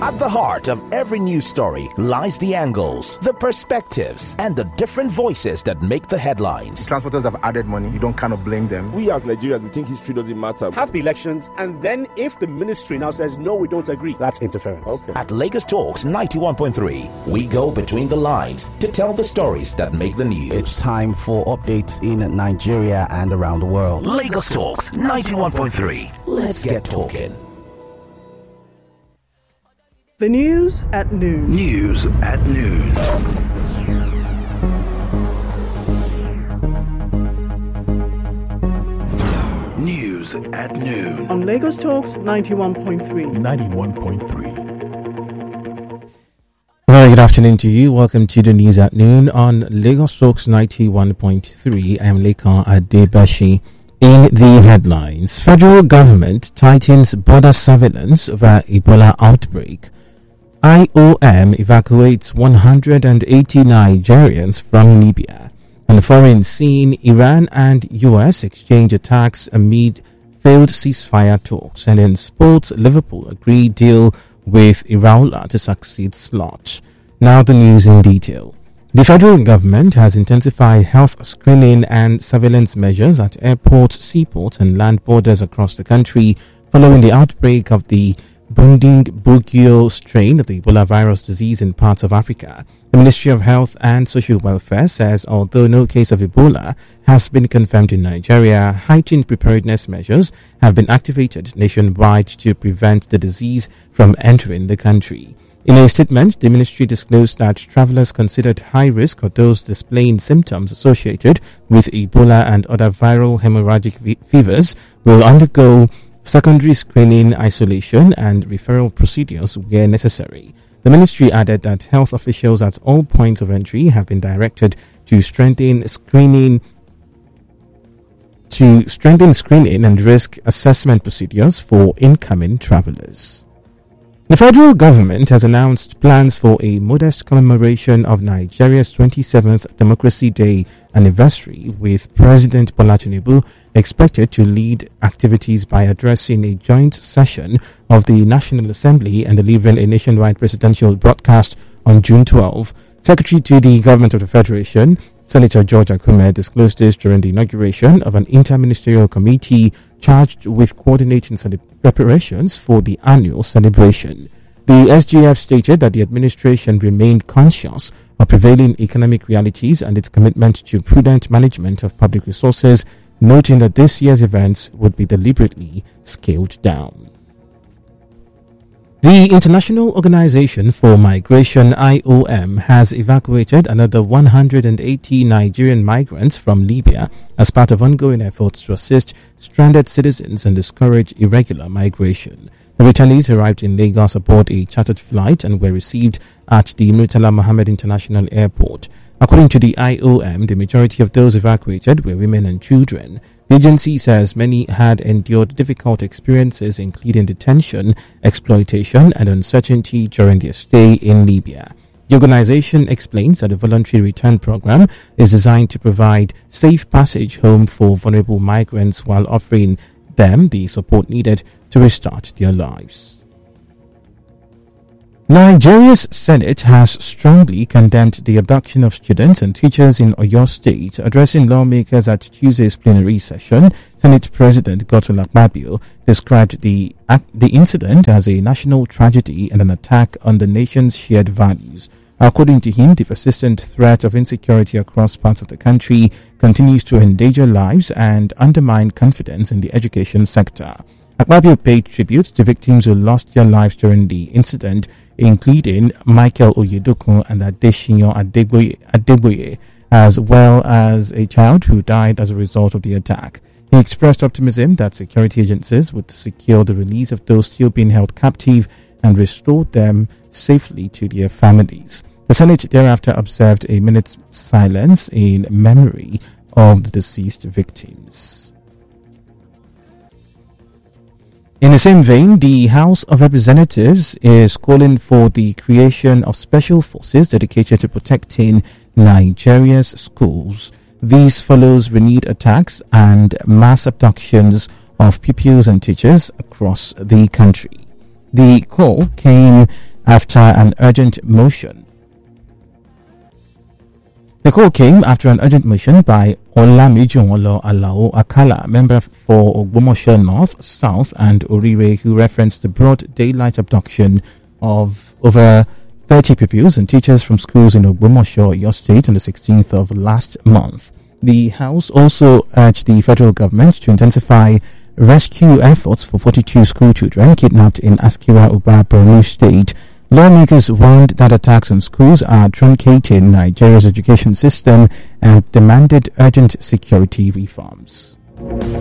At the heart of every news story lies the angles, the perspectives, and the different voices that make the headlines. Transporters have added money. You don't kind of blame them. We as Nigerians, we think history doesn't matter. Have the elections, and then if the ministry now says, no, we don't agree, that's interference. Okay. At Lagos Talks 91.3, we go between the lines to tell the stories that make the news. It's time for updates in Nigeria and around the world. Lagos Talks 91.3. Let's get talking. The news at noon. News at noon. News at noon. On Lagos Talks 91.3. 91.3. Very good afternoon to you. Welcome to the news at noon on Lagos Talks 91.3. I am Lekan Adebashi. In the headlines, federal government tightens border surveillance over Ebola outbreak. IOM evacuates 180 Nigerians from Libya. And foreign scene, Iran and US exchange attacks amid failed ceasefire talks. And in sports, Liverpool agree deal with Iraola to succeed Slot. Now the news in detail. The federal government has intensified health screening and surveillance measures at airports, seaports and land borders across the country following the outbreak of the Bundibugyo strain of the Ebola virus disease in parts of Africa. The Ministry of Health and Social Welfare says although no case of Ebola has been confirmed in Nigeria, heightened preparedness measures have been activated nationwide to prevent the disease from entering the country. In a statement, the ministry disclosed that travelers considered high risk or those displaying symptoms associated with Ebola and other viral hemorrhagic fevers will undergo secondary screening, isolation, and referral procedures where necessary. The ministry added that health officials at all points of entry have been directed to strengthen screening and risk assessment procedures for incoming travelers. The federal government has announced plans for a modest commemoration of Nigeria's 27th Democracy Day anniversary, with President Bola Tinubu expected to lead activities by addressing a joint session of the National Assembly and delivering a nationwide presidential broadcast on June 12. Secretary to the Government of the Federation, Senator George Akume, disclosed this during the inauguration of an interministerial committee charged with coordinating preparations for the annual celebration. The SGF stated that the administration remained conscious of prevailing economic realities and its commitment to prudent management of public resources, noting that this year's events would be deliberately scaled down. The International Organization for Migration, IOM, has evacuated another 180 Nigerian migrants from Libya as part of ongoing efforts to assist stranded citizens and discourage irregular migration. The returnees arrived in Lagos aboard a chartered flight and were received at the Murtala Mohammed International Airport. According to the IOM, the majority of those evacuated were women and children. The agency says many had endured difficult experiences, including detention, exploitation, and uncertainty during their stay in Libya. The organization explains that the voluntary return program is designed to provide safe passage home for vulnerable migrants while offering them the support needed to restart their lives. Nigeria's Senate has strongly condemned the abduction of students and teachers in Oyo State. Addressing lawmakers at Tuesday's plenary session, Senate President Godswill Akpabio described the incident as a national tragedy and an attack on the nation's shared values. According to him, the persistent threat of insecurity across parts of the country continues to endanger lives and undermine confidence in the education sector. Akpabio paid tribute to victims who lost their lives during the incident, including Michael Oyedokun and Adesina Adeboye, as well as a child who died as a result of the attack. He expressed optimism that security agencies would secure the release of those still being held captive and restore them safely to their families. The Senate thereafter observed a minute's silence in memory of the deceased victims. In the same vein, the House of Representatives is calling for the creation of special forces dedicated to protecting Nigeria's schools. This follows renewed attacks and mass abductions of pupils and teachers across the country. The call came after an urgent motion. The call came after an urgent motion by Olamide Alao Akala, member for Ogbomoso North, South and Orire, who referenced the broad daylight abduction of over 30 pupils and teachers from schools in Ogbomoso, Oyo State, on the 16th of last month. The House also urged the federal government to intensify rescue efforts for 42 school children kidnapped in Askira Uba, Borno State. Lawmakers warned that attacks on schools are truncating Nigeria's education system and demanded urgent security reforms.